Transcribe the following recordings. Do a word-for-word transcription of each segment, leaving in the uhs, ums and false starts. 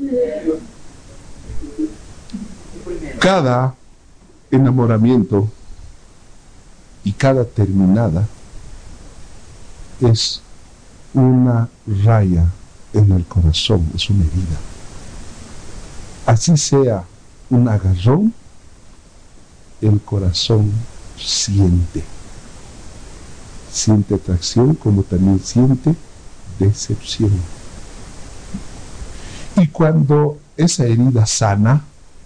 Cada enamoramiento y cada terminada es una raya en el corazón, es una herida. Así sea un agarrón, el corazón siente. Siente atracción como también siente decepción. Y cuando esa herida sana,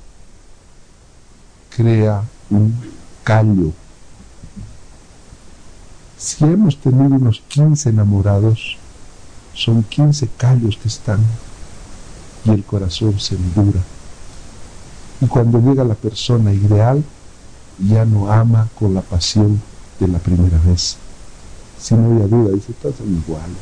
crea un callo. Si hemos tenido unos quince enamorados, son quince callos que están y el corazón se endura. Y cuando llega la persona ideal, ya no ama con la pasión de la primera vez. Si no hay duda, dice, todos son iguales.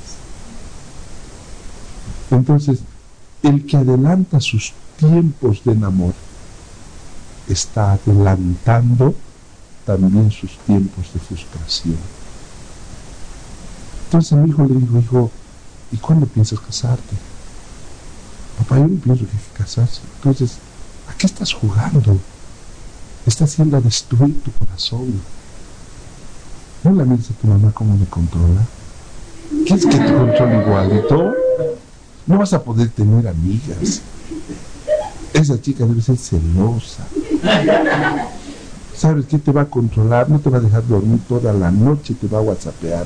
Entonces, el que adelanta sus tiempos de enamor está adelantando también sus tiempos de frustración. Entonces mi hijo le dijo, hijo, ¿y cuándo piensas casarte? Papá, yo no pienso que hay que casarse. Entonces, ¿a qué estás jugando? Estás haciendo a destruir tu corazón. ¿No la miras a tu mamá cómo me controla? ¿Quieres que te controle igualito? No vas a poder tener amigas. Esa chica debe ser celosa. ¿Sabes qué te va a controlar? No te va a dejar dormir toda la noche, te va a whatsappear.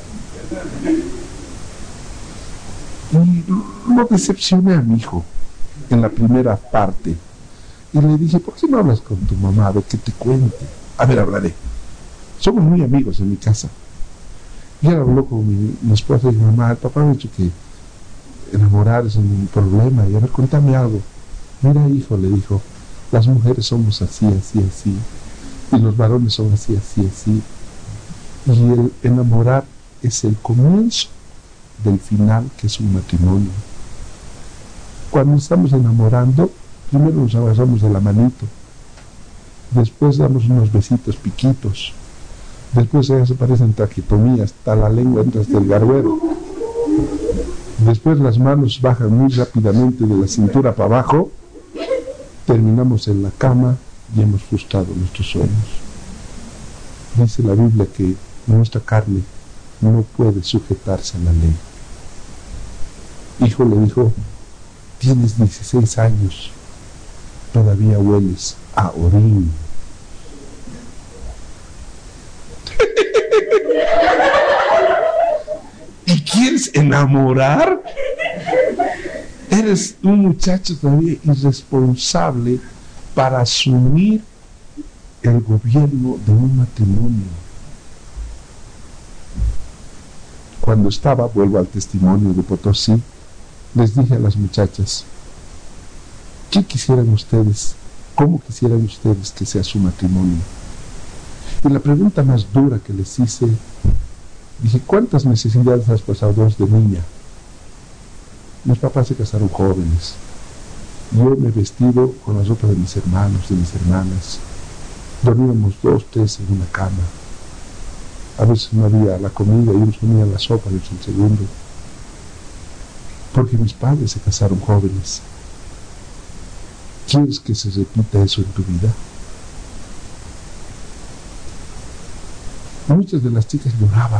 Y lo decepcioné a mi hijo en la primera parte. Y le dije, ¿por qué no hablas con tu mamá? A ver, que te cuente. A ver, hablaré. Somos muy amigos en mi casa. Y él habló con mi, mi esposa y mi mamá. El papá me ha dicho que enamorar es un problema. Y a ver, cuéntame algo. Mira, hijo, le dijo, las mujeres somos así, así, así. Y los varones son así, así, así. Y el enamorar es el comienzo del final, que es un matrimonio. Cuando estamos enamorando, primero nos abrazamos de la manito, después damos unos besitos piquitos, después ellas se parecen traquetomías, hasta la lengua entra hasta el barbero, después las manos bajan muy rápidamente de la cintura para abajo, terminamos en la cama y hemos frustrado nuestros sueños. Dice la Biblia que nuestra carne no puede sujetarse a la ley. Hijo, le dijo, tienes dieciséis años, todavía hueles a orín. ¿Y quieres enamorar? Eres un muchacho todavía irresponsable para asumir el gobierno de un matrimonio. Cuando estaba, vuelvo al testimonio de Potosí, les dije a las muchachas, ¿qué quisieran ustedes? ¿Cómo quisieran ustedes que sea su matrimonio? Y la pregunta más dura que les hice, dije, ¿cuántas necesidades has pasado de niña? Mis papás se casaron jóvenes. Yo me he vestido con la ropa de mis hermanos, de mis hermanas. Dormíamos dos, tres en una cama. A veces no había la comida y unos comían la sopa y otros el segundo. Porque mis padres se casaron jóvenes. ¿Quieres que se repita eso en tu vida? Muchas de las chicas lloraban.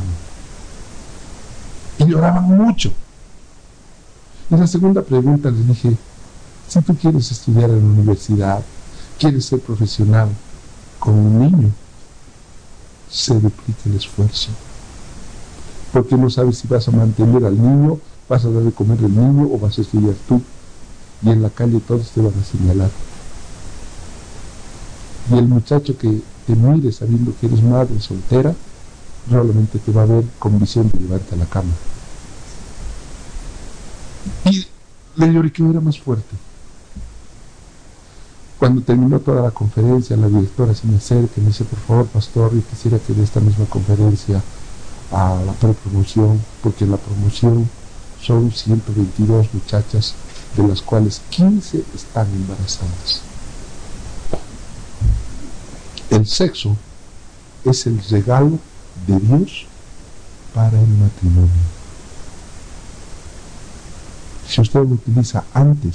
Y lloraban mucho. Y la segunda pregunta les dije, si tú quieres estudiar en la universidad, quieres ser profesional con un niño, se duplica el esfuerzo. Porque no sabes si vas a mantener al niño, vas a dar de comer al niño o vas a estudiar tú. Y en la calle todos te van a señalar. Y el muchacho que te mire sabiendo que eres madre soltera, probablemente te va a ver con visión de llevarte a la cama. Y le lloriqueo era más fuerte. Cuando terminó toda la conferencia, la directora se me acerca y me dice, por favor, pastor, yo quisiera que de esta misma conferencia a la prepromoción, porque en la promoción son ciento veintidós muchachas, de las cuales quince están embarazadas. El sexo es el regalo de Dios para el matrimonio. Si usted lo utiliza antes